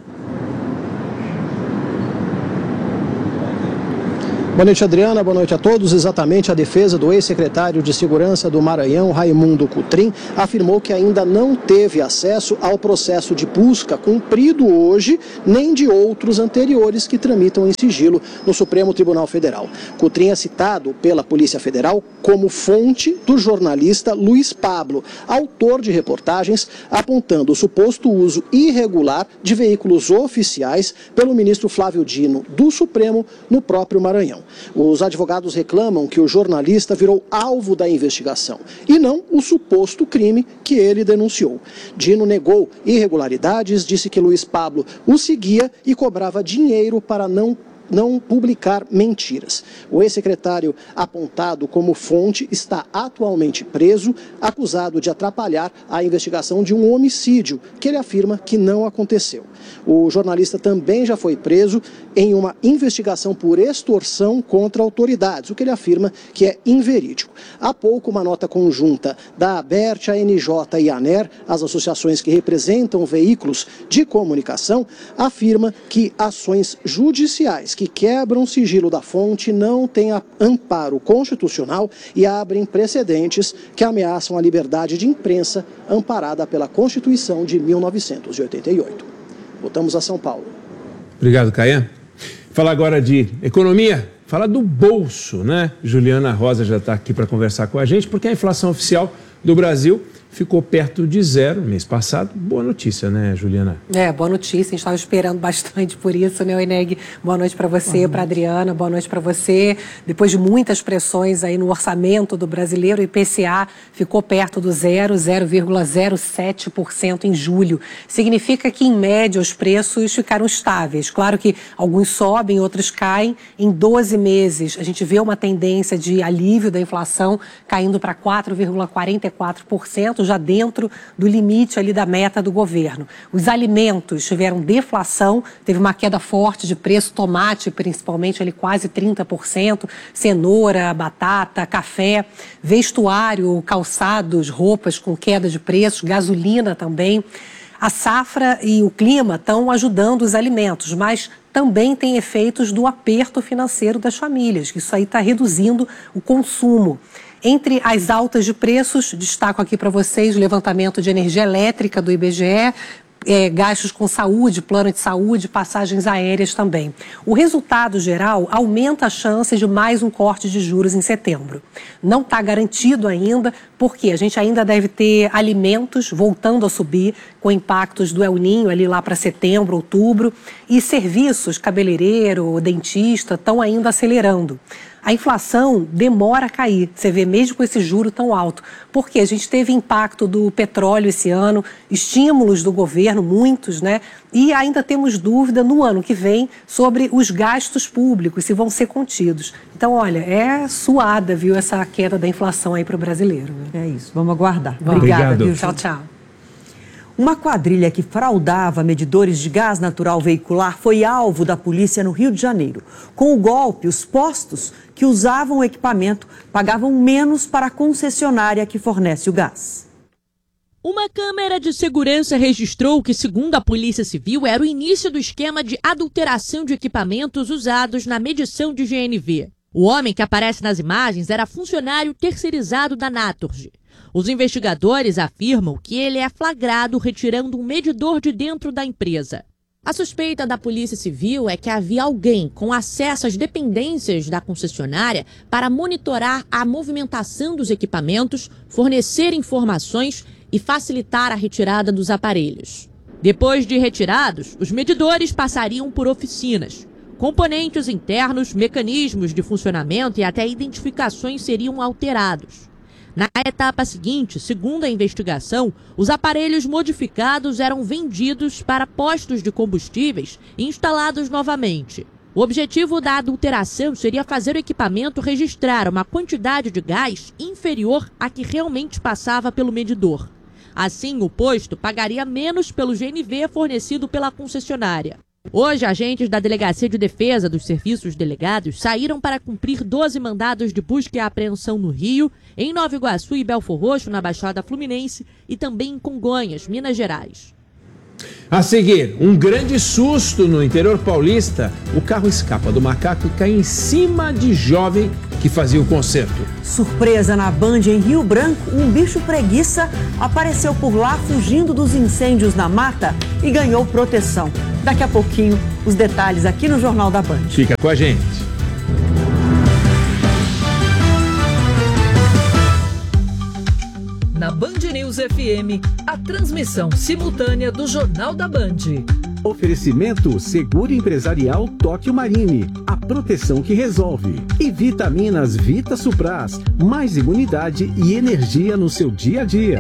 Boa noite, Adriana. Boa noite a todos. Exatamente, a defesa do ex-secretário de Segurança do Maranhão, Raimundo Cotrim, afirmou que ainda não teve acesso ao processo de busca cumprido hoje, nem de outros anteriores que tramitam em sigilo no Supremo Tribunal Federal. Cotrim é citado pela Polícia Federal como fonte do jornalista Luiz Pablo, autor de reportagens apontando o suposto uso irregular de veículos oficiais pelo ministro Flávio Dino do Supremo no próprio Maranhão. Os advogados reclamam que o jornalista virou alvo da investigação e não o suposto crime que ele denunciou. Dino negou irregularidades, disse que Luiz Pablo o seguia e cobrava dinheiro para não publicar mentiras. O ex-secretário apontado como fonte está atualmente preso, acusado de atrapalhar a investigação de um homicídio, que ele afirma que não aconteceu. O jornalista também já foi preso em uma investigação por extorsão contra autoridades, o que ele afirma que é inverídico. Há pouco, uma nota conjunta da ABERT, a NJ e a ANER, as associações que representam veículos de comunicação, afirma que ações judiciais que quebram o sigilo da fonte não têm amparo constitucional e abrem precedentes que ameaçam a liberdade de imprensa amparada pela Constituição de 1988. Voltamos a São Paulo. Obrigado, Caian. Falar agora de economia, falar do bolso, né? Juliana Rosa já está aqui para conversar com a gente, porque a inflação oficial do Brasil ficou perto de zero mês passado. Boa notícia, né, Juliana? Boa notícia. A gente estava esperando bastante por isso, né, Eneg? Boa noite para você, para Adriana, boa noite para você. Depois de muitas pressões aí no orçamento do brasileiro, o IPCA ficou perto do zero, 0,07% em julho. Significa que, em média, os preços ficaram estáveis. Claro que alguns sobem, outros caem. Em 12 meses, a gente vê uma tendência de alívio da inflação, caindo para 4,44%, já dentro do limite ali da meta do governo. Os alimentos tiveram deflação, teve uma queda forte de preço, tomate principalmente ali quase 30%, cenoura, batata, café, vestuário, calçados, roupas com queda de preços, gasolina também. A safra e o clima estão ajudando os alimentos, mas também tem efeitos do aperto financeiro das famílias, que isso aí está reduzindo o consumo. Entre as altas de preços, destaco aqui para vocês o levantamento de energia elétrica do IBGE, gastos com saúde, plano de saúde, passagens aéreas também. O resultado geral aumenta a chance de mais um corte de juros em setembro. Não está garantido ainda, porque a gente ainda deve ter alimentos voltando a subir, com impactos do El Niño ali lá para setembro, outubro, e serviços, cabeleireiro, dentista, estão ainda acelerando. A inflação demora a cair, você vê mesmo com esse juro tão alto, porque a gente teve impacto do petróleo esse ano, estímulos do governo, muitos, né? E ainda temos dúvida no ano que vem sobre os gastos públicos, se vão ser contidos. Então, olha, é suada, viu, essa queda da inflação aí para o brasileiro. Né? É isso, vamos aguardar. Obrigada, viu? Tchau, tchau. Uma quadrilha que fraudava medidores de gás natural veicular foi alvo da polícia no Rio de Janeiro. Com o golpe, os postos que usavam o equipamento pagavam menos para a concessionária que fornece o gás. Uma câmera de segurança registrou que, segundo a Polícia Civil, era o início do esquema de adulteração de equipamentos usados na medição de GNV. O homem que aparece nas imagens era funcionário terceirizado da Naturgy. Os investigadores afirmam que ele é flagrado retirando um medidor de dentro da empresa. A suspeita da Polícia Civil é que havia alguém com acesso às dependências da concessionária para monitorar a movimentação dos equipamentos, fornecer informações e facilitar a retirada dos aparelhos. Depois de retirados, os medidores passariam por oficinas. Componentes internos, mecanismos de funcionamento e até identificações seriam alterados. Na etapa seguinte, segundo a investigação, os aparelhos modificados eram vendidos para postos de combustíveis e instalados novamente. O objetivo da adulteração seria fazer o equipamento registrar uma quantidade de gás inferior à que realmente passava pelo medidor. Assim, o posto pagaria menos pelo GNV fornecido pela concessionária. Hoje, agentes da Delegacia de Defesa dos Serviços Delegados saíram para cumprir 12 mandados de busca e apreensão no Rio, em Nova Iguaçu e Belfor Roxo, na Baixada Fluminense, e também em Congonhas, Minas Gerais. A seguir, um grande susto no interior paulista. O carro escapa do macaco e cai em cima de jovem que fazia o concerto. Surpresa na Band em Rio Branco, um bicho preguiça apareceu por lá fugindo dos incêndios na mata e ganhou proteção. Daqui a pouquinho, os detalhes aqui no Jornal da Band. Fica com a gente. Na Band News FM, a transmissão simultânea do Jornal da Band. Oferecimento Seguro Empresarial Tóquio Marine, a proteção que resolve. E vitaminas Vita Supras, mais imunidade e energia no seu dia a dia.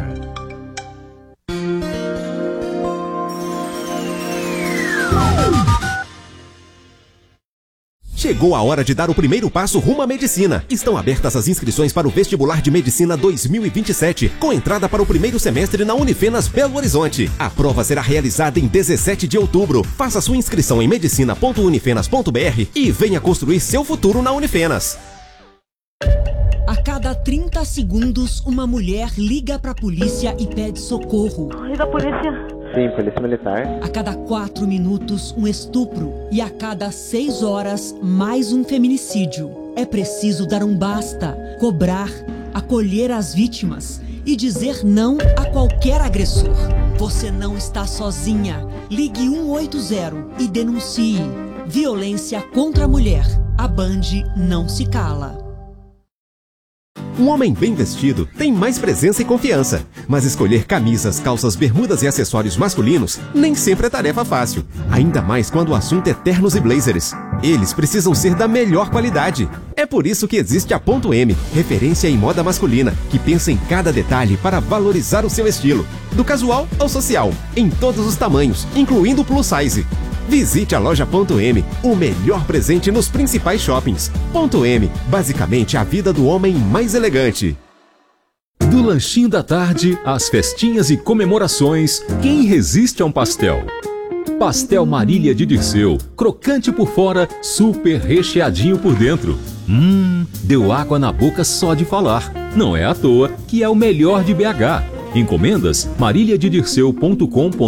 Chegou a hora de dar o primeiro passo rumo à medicina. Estão abertas as inscrições para o Vestibular de Medicina 2027, com entrada para o primeiro semestre na Unifenas Belo Horizonte. A prova será realizada em 17 de outubro. Faça sua inscrição em medicina.unifenas.br e venha construir seu futuro na Unifenas. A cada 30 segundos, uma mulher liga para a polícia e pede socorro. Liga a polícia. Sim, polícia militar. A cada 4 minutos, um estupro. E a cada 6 horas, mais um feminicídio. É preciso dar um basta, cobrar, acolher as vítimas e dizer não a qualquer agressor. Você não está sozinha. Ligue 180 e denuncie. Violência contra a mulher. A Band não se cala. Um homem bem vestido tem mais presença e confiança, mas escolher camisas, calças, bermudas e acessórios masculinos nem sempre é tarefa fácil, ainda mais quando o assunto é ternos e blazers. Eles precisam ser da melhor qualidade. É por isso que existe a Ponto M, referência em moda masculina, que pensa em cada detalhe para valorizar o seu estilo, do casual ao social, em todos os tamanhos, incluindo o plus size. Visite a loja Ponto M, o melhor presente nos principais shoppings. Ponto M, basicamente a vida do homem mais elegante. Do lanchinho da tarde, às festinhas e comemorações, quem resiste a um pastel? Pastel Marília de Dirceu, crocante por fora, super recheadinho por dentro. Deu água na boca só de falar. Não é à toa que é o melhor de BH. Encomendas mariliadedirceu.com.br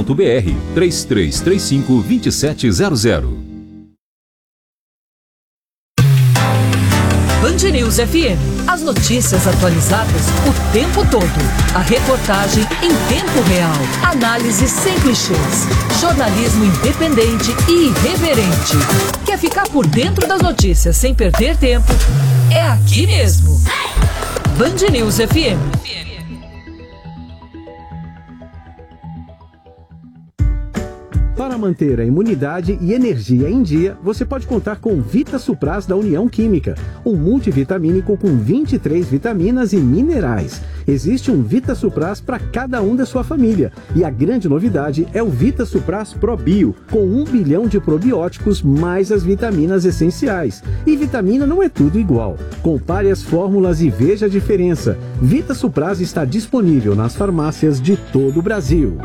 3335-2700. Band News FM. As notícias atualizadas o tempo todo. A reportagem em tempo real. Análise sem clichês. Jornalismo independente e irreverente. Quer ficar por dentro das notícias sem perder tempo? É aqui mesmo. Band News FM. Para manter a imunidade e energia em dia, você pode contar com Vita Supras da União Química, um multivitamínico com 23 vitaminas e minerais. Existe um Vita Supras para cada um da sua família. E a grande novidade é o Vita Supras ProBio, com 1 bilhão de probióticos mais as vitaminas essenciais. E vitamina não é tudo igual. Compare as fórmulas e veja a diferença. Vita Supras está disponível nas farmácias de todo o Brasil.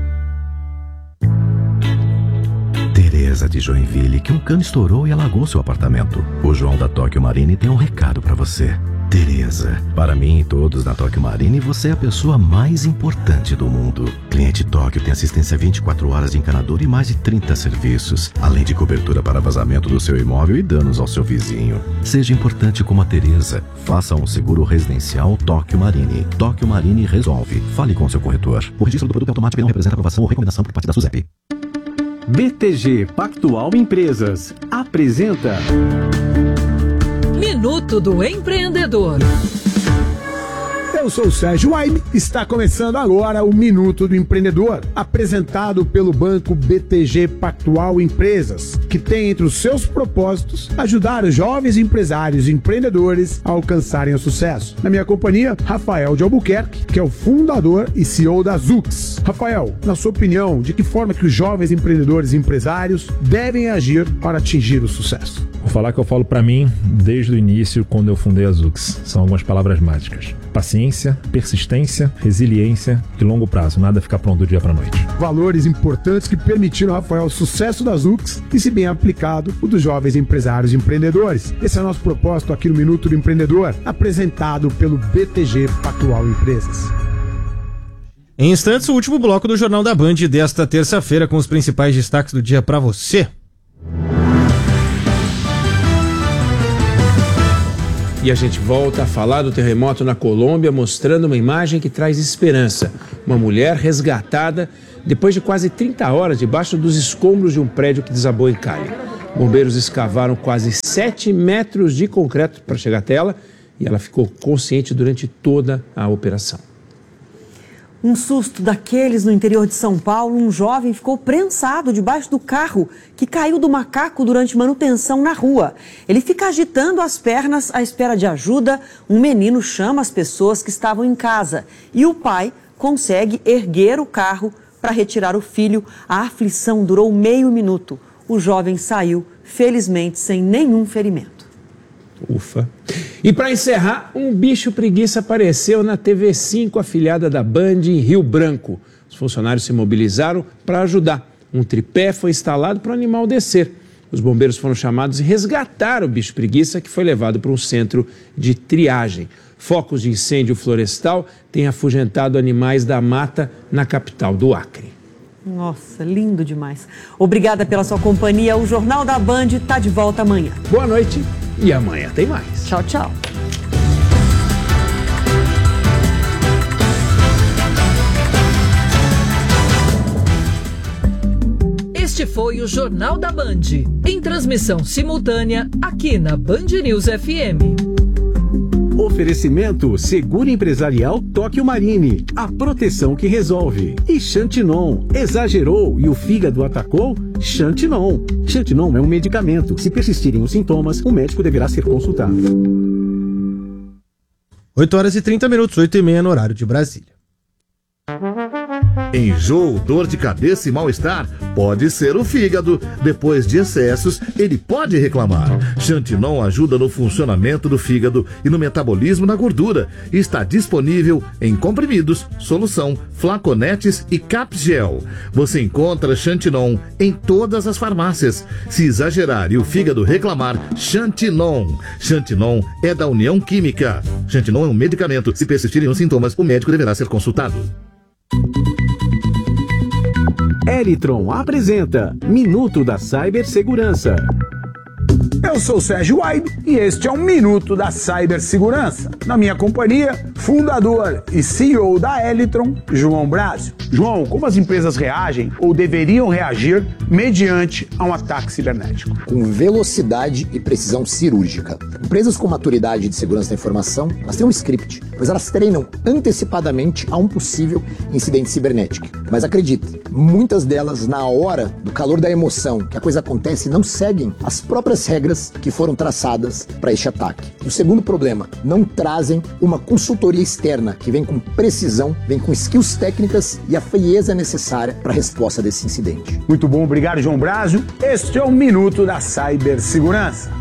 Tereza de Joinville, que um cano estourou e alagou seu apartamento. O João da Tóquio Marine tem um recado pra você. Tereza, para mim e todos na Tóquio Marine, você é a pessoa mais importante do mundo. Cliente Tóquio tem assistência 24 horas de encanador e mais de 30 serviços, além de cobertura para vazamento do seu imóvel e danos ao seu vizinho. Seja importante como a Tereza. Faça um seguro residencial Tóquio Marine. Tóquio Marine resolve. Fale com seu corretor. O registro do produto é automático e não representa aprovação ou recomendação por parte da SUSEP. BTG Pactual Empresas apresenta Minuto do Empreendedor. Eu sou o Sérgio Waib, está começando agora o Minuto do Empreendedor, apresentado pelo banco BTG Pactual Empresas, que tem entre os seus propósitos ajudar os jovens empresários e empreendedores a alcançarem o sucesso. Na minha companhia, Rafael de Albuquerque, que é o fundador e CEO da Zux. Rafael, na sua opinião, de que forma que os jovens empreendedores e empresários devem agir para atingir o sucesso? Vou falar que eu falo para mim desde o início, quando eu fundei a Zux. São algumas palavras mágicas: paciência, paciência, persistência, resiliência e longo prazo. Nada ficar pronto do dia para a noite. Valores importantes que permitiram, Rafael, o sucesso das UCs e, se bem aplicado, o dos jovens empresários e empreendedores. Esse é o nosso propósito aqui no Minuto do Empreendedor, apresentado pelo BTG Pactual Empresas. Em instantes, o último bloco do Jornal da Band desta terça-feira com os principais destaques do dia para você. E a gente volta a falar do terremoto na Colômbia, mostrando uma imagem que traz esperança. Uma mulher resgatada depois de quase 30 horas debaixo dos escombros de um prédio que desabou em Cali. Bombeiros escavaram quase 7 metros de concreto para chegar até ela e ela ficou consciente durante toda a operação. Um susto daqueles no interior de São Paulo, um jovem ficou prensado debaixo do carro que caiu do macaco durante manutenção na rua. Ele fica agitando as pernas à espera de ajuda. Um menino chama as pessoas que estavam em casa e o pai consegue erguer o carro para retirar o filho. A aflição durou meio minuto. O jovem saiu, felizmente, sem nenhum ferimento. Ufa. E para encerrar, um bicho preguiça apareceu na TV5, afiliada da Band, em Rio Branco. Os funcionários se mobilizaram para ajudar. Um tripé foi instalado para o animal descer. Os bombeiros foram chamados e resgataram o bicho preguiça, que foi levado para um centro de triagem. Focos de incêndio florestal têm afugentado animais da mata na capital do Acre. Nossa, lindo demais. Obrigada pela sua companhia. O Jornal da Band está de volta amanhã. Boa noite e amanhã tem mais. Tchau, tchau. Este foi o Jornal da Band, em transmissão simultânea aqui na Band News FM. Oferecimento Seguro Empresarial Tóquio Marine, a proteção que resolve. E Xantinon, exagerou e o fígado atacou? Xantinon. Xantinon é um medicamento. Se persistirem os sintomas, o médico deverá ser consultado. 8h30, 8h30 no horário de Brasília. Enjoo, dor de cabeça e mal-estar? Pode ser o fígado. Depois de excessos, ele pode reclamar. Xantinon ajuda no funcionamento do fígado e no metabolismo da gordura. Está disponível em comprimidos, solução, flaconetes e capgel. Você encontra Xantinon em todas as farmácias. Se exagerar e o fígado reclamar, Xantinon. Xantinon é da União Química. Xantinon é um medicamento. Se persistirem os sintomas, o médico deverá ser consultado. Elitron apresenta Minuto da Cibersegurança. Eu sou o Sérgio Waibe e este é um Minuto da Cibersegurança. Na minha companhia, fundador e CEO da Elitron, João Brásio. João, como as empresas reagem ou deveriam reagir mediante a um ataque cibernético? Com velocidade e precisão cirúrgica. Empresas com maturidade de segurança da informação, elas têm um script, pois elas treinam antecipadamente a um possível incidente cibernético. Mas acredite, muitas delas, na hora do calor da emoção que a coisa acontece, não seguem as próprias regras que foram traçadas para este ataque. E o segundo problema, não trazem uma consultoria externa que vem com precisão, vem com skills técnicas e a frieza necessária para a resposta desse incidente. Muito bom, obrigado, João Brásio. Este é o Minuto da Cibersegurança.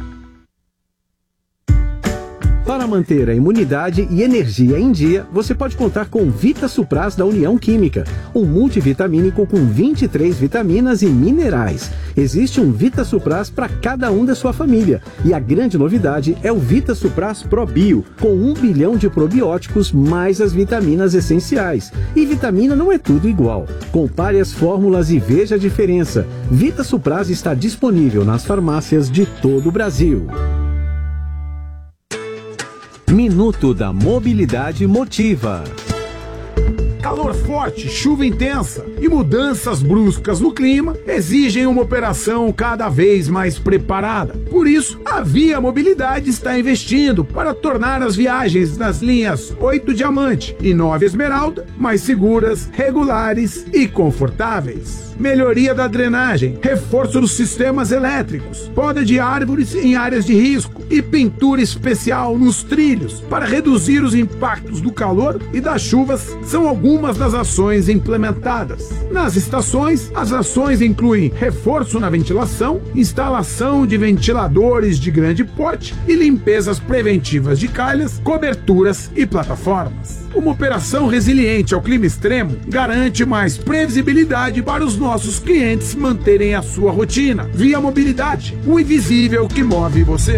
Para manter a imunidade e energia em dia, você pode contar com Vita Supras da União Química, um multivitamínico com 23 vitaminas e minerais. Existe um Vita Supras para cada um da sua família. E a grande novidade é o Vita Supras Pro Bio, com 1 bilhão de probióticos mais as vitaminas essenciais. E vitamina não é tudo igual. Compare as fórmulas e veja a diferença. Vita Supras está disponível nas farmácias de todo o Brasil. Minuto da Mobilidade Motiva. Calor forte, chuva intensa e mudanças bruscas no clima exigem uma operação cada vez mais preparada. Por isso, a Via Mobilidade está investindo para tornar as viagens nas linhas 8 Diamante e 9 Esmeralda mais seguras, regulares e confortáveis. Melhoria da drenagem, reforço dos sistemas elétricos, poda de árvores em áreas de risco e pintura especial nos trilhos para reduzir os impactos do calor e das chuvas são alguns algumas das ações implementadas. Nas estações, as ações incluem reforço na ventilação, instalação de ventiladores de grande porte e limpezas preventivas de calhas, coberturas e plataformas. Uma operação resiliente ao clima extremo garante mais previsibilidade para os nossos clientes manterem a sua rotina. Via Mobilidade, o invisível que move você.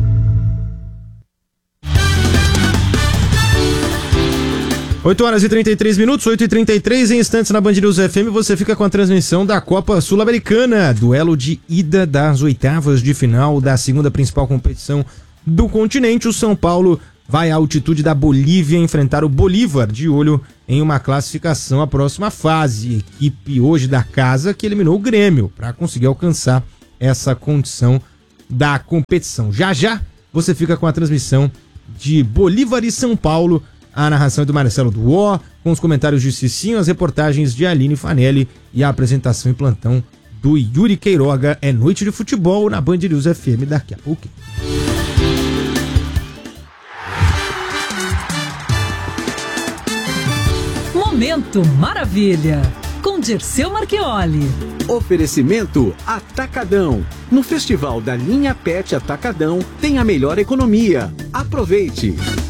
Oito horas e 33 minutos, 8h33, em instantes na Band News FM você fica com a transmissão da Copa Sul-Americana, duelo de ida das oitavas de final da segunda principal competição do continente. O São Paulo vai à altitude da Bolívia enfrentar o Bolívar, de olho em uma classificação à próxima fase. Equipe hoje da casa que eliminou o Grêmio para conseguir alcançar essa condição da competição. Já já você fica com a transmissão de Bolívar e São Paulo. A narração é do Marcelo Duó, com os comentários de Cicinho, as reportagens de Aline Fanelli e a apresentação em plantão do Yuri Queiroga. É Noite de Futebol na Band News FM daqui a pouco. Momento Maravilha, com Dirceu Marchioli. Oferecimento Atacadão. No Festival da Linha Pet Atacadão tem a melhor economia. Aproveite!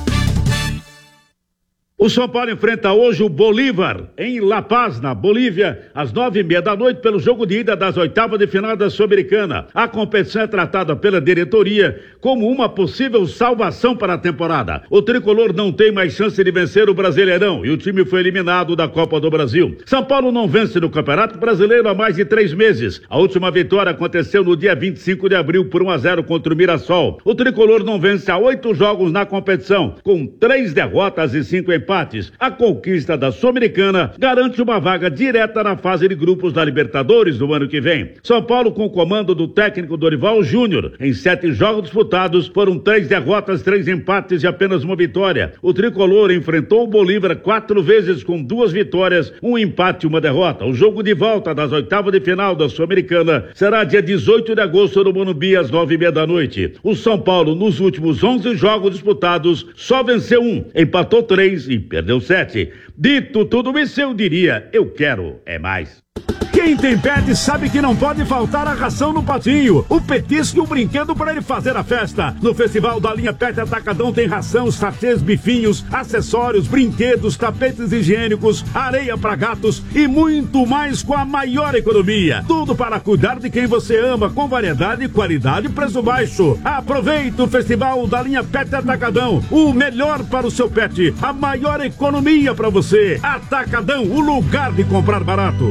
O São Paulo enfrenta hoje o Bolívar, em La Paz, na Bolívia, às 9h30 da noite, pelo jogo de ida das oitavas de final da Sul-Americana. A competição é tratada pela diretoria como uma possível salvação para a temporada. O tricolor não tem mais chance de vencer o Brasileirão e o time foi eliminado da Copa do Brasil. São Paulo não vence no Campeonato Brasileiro há mais de 3 meses. A última vitória aconteceu no dia 25 de abril por 1-0 contra o Mirassol. O tricolor não vence há 8 jogos na competição, com 3 derrotas e 5 empates. A conquista da Sul-Americana garante uma vaga direta na fase de grupos da Libertadores do ano que vem. São Paulo, com o comando do técnico Dorival Júnior, em 7 jogos disputados, foram 3 derrotas, 3 empates e apenas uma vitória. O tricolor enfrentou o Bolívar 4 vezes com 2 vitórias, 1 empate e 1 derrota. O jogo de volta das oitavas de final da Sul-Americana será dia 18 de agosto no Morumbi, às 9h30 da noite. O São Paulo, nos últimos 11 jogos disputados, só venceu 1, empatou 3 e perdeu 7. Dito tudo isso, eu diria, eu quero é mais. Quem tem pet sabe que não pode faltar a ração no patinho, o petisco e o brinquedo para ele fazer a festa. No Festival da Linha Pet Atacadão tem ração, sachês, bifinhos, acessórios, brinquedos, tapetes higiênicos, areia para gatos e muito mais com a maior economia. Tudo para cuidar de quem você ama, com variedade, qualidade e preço baixo. Aproveite o Festival da Linha Pet Atacadão, o melhor para o seu pet, a maior economia para você. Atacadão, o lugar de comprar barato.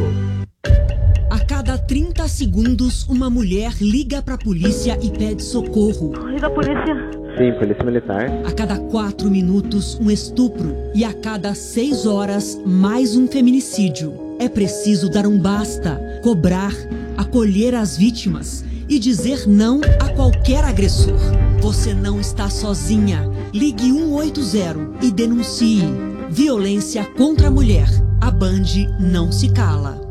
A cada 30 segundos, uma mulher liga pra polícia e pede socorro. Liga a polícia. Sim, polícia militar. A cada 4 minutos, um estupro. E a cada 6 horas, mais um feminicídio. É preciso dar um basta, cobrar, acolher as vítimas e dizer não a qualquer agressor. Você não está sozinha. Ligue 180 e denuncie. Violência contra a mulher. A Band não se cala.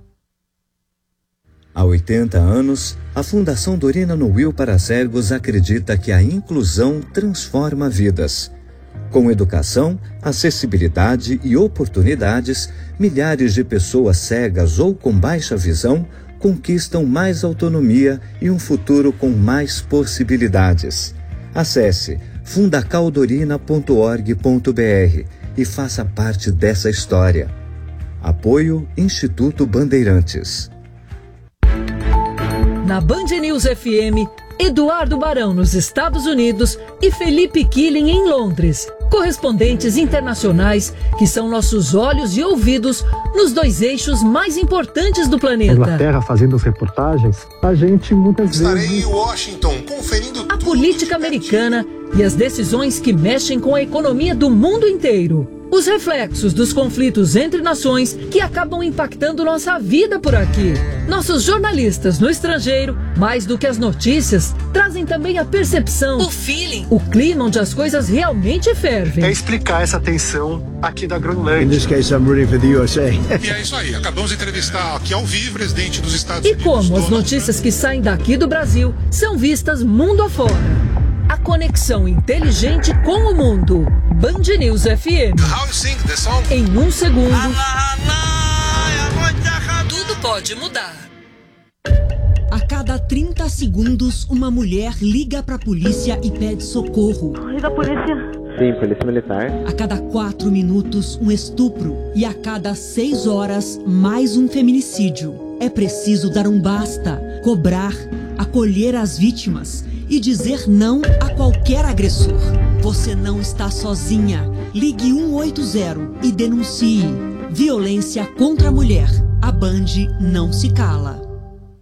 Há 80 anos, a Fundação Dorina Noil para Cegos acredita que a inclusão transforma vidas. Com educação, acessibilidade e oportunidades, milhares de pessoas cegas ou com baixa visão conquistam mais autonomia e um futuro com mais possibilidades. Acesse fundacaldorina.org.br e faça parte dessa história. Apoio Instituto Bandeirantes. Na Band News FM, Eduardo Barão nos Estados Unidos e Felipe Killing em Londres. Correspondentes internacionais que são nossos olhos e ouvidos nos 2 eixos mais importantes do planeta. Inglaterra fazendo as reportagens, a gente muitas vezes... Estarei em Washington conferindo a política americana e as decisões que mexem com a economia do mundo inteiro. Os reflexos dos conflitos entre nações que acabam impactando nossa vida por aqui. Nossos jornalistas no estrangeiro, mais do que as notícias, trazem também a percepção, o feeling, o clima onde as coisas realmente fervem. É explicar essa tensão aqui da Groenlândia. In this case, I'm rooting for the USA. E é isso aí, acabamos de entrevistar aqui ao vivo o presidente dos Estados Unidos. E como as notícias que saem daqui do Brasil são vistas mundo afora. conexão inteligente com o mundo. Band News FM. How you sing the song? Em um segundo, tudo pode mudar. A cada 30 segundos, uma mulher liga para a polícia e pede socorro. E da polícia? Sim, polícia militar. A cada 4 minutos, um estupro. E a cada 6 horas, mais um feminicídio. É preciso dar um basta, cobrar, acolher as vítimas e dizer não a qualquer agressor. Você não está sozinha. Ligue 180 e denuncie. Violência contra a mulher. A Band não se cala.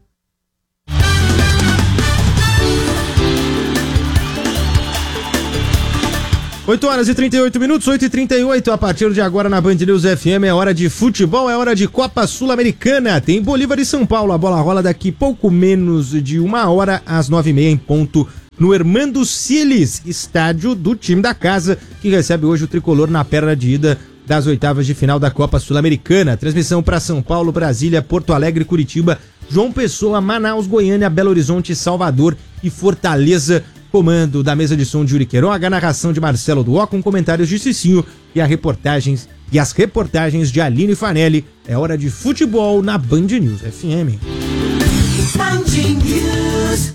8h38, 8h38. A partir de agora na Band News FM é hora de futebol, é hora de Copa Sul-Americana. Tem Bolívar e São Paulo. A bola rola daqui pouco menos de 1h às 9h30 em ponto no Hermando Siles, estádio do time da casa, que recebe hoje o tricolor na perna de ida das oitavas de final da Copa Sul-Americana. Transmissão para São Paulo, Brasília, Porto Alegre, Curitiba, João Pessoa, Manaus, Goiânia, Belo Horizonte, Salvador e Fortaleza. Comando da mesa de som de Yuri Queiroga, a narração de Marcelo Duó, com comentários de Cicinho e as reportagens de Aline Fanelli. É hora de futebol na Band News FM. Band News.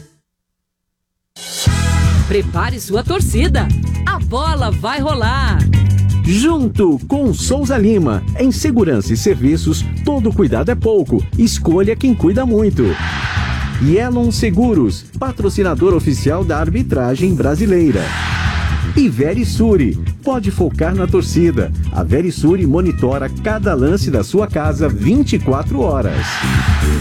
Prepare sua torcida. A bola vai rolar. Junto com Souza Lima. Em segurança e serviços, todo cuidado é pouco. Escolha quem cuida muito. Yelon Seguros, patrocinador oficial da arbitragem brasileira. E Verisure, pode focar na torcida. A Verisure monitora cada lance da sua casa 24 horas.